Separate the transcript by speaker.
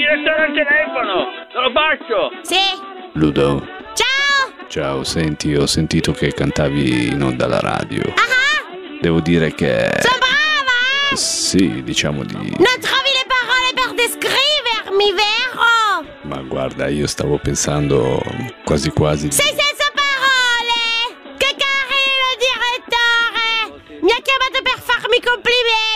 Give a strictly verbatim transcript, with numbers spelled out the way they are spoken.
Speaker 1: direttore al telefono. Te lo faccio.
Speaker 2: Sì.
Speaker 3: Ludo.
Speaker 2: Ciao.
Speaker 3: Ciao, senti, ho sentito che cantavi in onda alla radio.
Speaker 2: Ah.
Speaker 3: Devo dire che...
Speaker 2: Sono brava, eh?
Speaker 3: Sì, diciamo di...
Speaker 2: Non trovi le parole per descrivermi, vero?
Speaker 3: Ma guarda, io stavo pensando quasi quasi...
Speaker 2: Sei